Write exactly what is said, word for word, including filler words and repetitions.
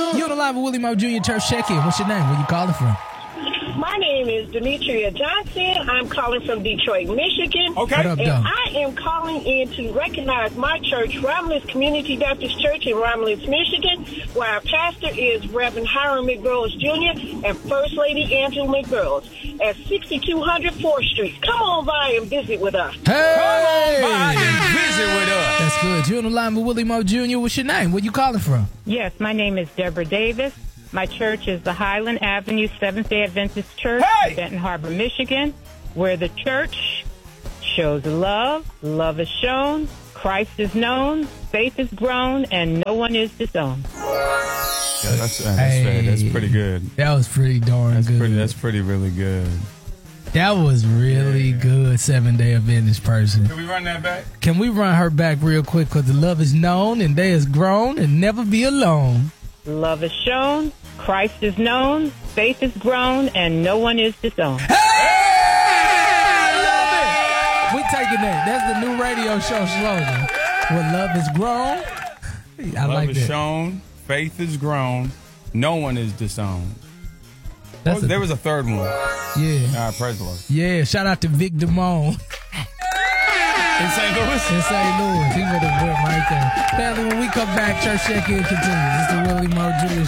You on the line with Willie Moore Junior Church Check-In. What's your name? Where you calling from? My name is Demetria Johnson. I'm calling from Detroit, Michigan. Okay. What up, and though? I am calling in to recognize my church, Romulus Community Baptist Church in Romulus, Michigan, where our pastor is Reverend Hiram McGurls Junior and First Lady Angela McGurls at sixty-two hundred fourth Street. Come on by and visit with us. Hey! Come on by and visit with us. That's good. You on the line with Willie Moore Junior What's your name? Where you calling from? Yes, my name is Deborah Davis. My church is the Highland Avenue Seventh-day Adventist Church Hey! in Benton Harbor, Michigan, where the church shows love, love is shown, Christ is known, faith is grown, and no one is disowned. Yeah, that's, uh, that's, Hey. that's pretty good. That was pretty darn That's good. pretty. That's pretty really good. That was really good, seven-day Adventist person. Can we run that back? Can we run her back real quick? Because the love is known and they is grown and never be alone. Love is shown, Christ is known, faith is grown, and no one is disowned. Hey! I love it! We taking that. That's the new radio show slogan. When love is grown, I Love like is that. shown, faith is grown, no one is disowned. That's Oh, a- there was a third one. Yeah. All right, praise the Lord. Yeah, shout out to Vic Damone In Saint Louis? in Saint Louis. He would have went right there. Family, when we come back, Church Check-In continues. It's the Willie Moore Junior